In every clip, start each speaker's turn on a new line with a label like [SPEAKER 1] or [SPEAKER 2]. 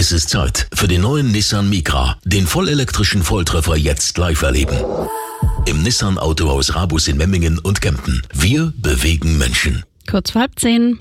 [SPEAKER 1] Es ist Zeit für den neuen Nissan Micra, den vollelektrischen Volltreffer jetzt live erleben. Im Nissan Autohaus Rabus in Memmingen und Kempten. Wir bewegen Menschen.
[SPEAKER 2] Kurz vor 9:30.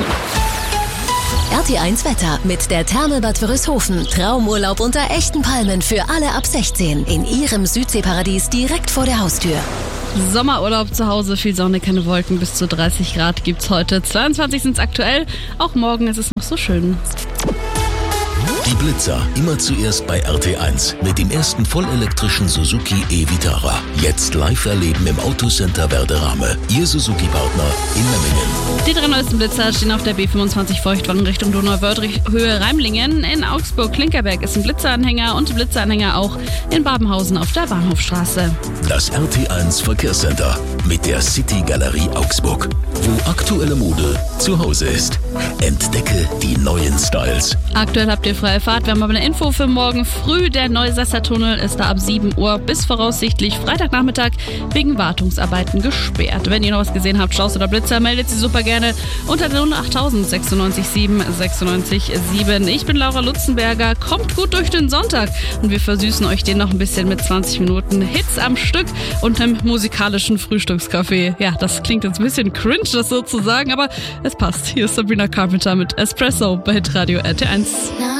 [SPEAKER 3] RT1 Wetter mit der Therme Bad Wörishofen. Traumurlaub unter echten Palmen für alle ab 16 in ihrem Südseeparadies direkt vor der Haustür.
[SPEAKER 2] Sommerurlaub zu Hause, viel Sonne, keine Wolken, bis zu 30 Grad gibt's heute. 22 sind's aktuell, auch morgen ist es noch so schön.
[SPEAKER 1] Die Blitzer, immer zuerst bei RT1 mit dem ersten vollelektrischen Suzuki e-Vitara. Jetzt live erleben im Autocenter Werderame. Ihr Suzuki-Partner in Memmingen.
[SPEAKER 2] Die 3 neuesten Blitzer stehen auf der B25 Feuchtwangen Richtung Donauwörth, Höhe Reimlingen. In Augsburg-Klinkerberg ist ein Blitzeranhänger und Blitzeranhänger auch in Babenhausen auf der Bahnhofstraße.
[SPEAKER 1] Das RT1 Verkehrscenter mit der City Galerie Augsburg, wo aktuelle Mode zu Hause ist. Entdecke die neuen Styles.
[SPEAKER 2] Aktuell habt ihr freie Fahrt. Wir haben aber eine Info für morgen früh. Der Neusesser-Tunnel ist da ab 7 Uhr bis voraussichtlich Freitagnachmittag wegen Wartungsarbeiten gesperrt. Wenn ihr noch was gesehen habt, Staus oder Blitzer, meldet sie super gerne unter der 08000 96 7 96 7. Ich bin Laura Lutzenberger. Kommt gut durch den Sonntag und wir versüßen euch den noch ein bisschen mit 20 Minuten Hits am Stück und einem musikalischen Frühstückskaffee. Ja, das klingt jetzt ein bisschen cringe, das so zu sagen, aber es passt. Hier ist Sabrina Carpenter mit Espresso bei Hitradio RT1.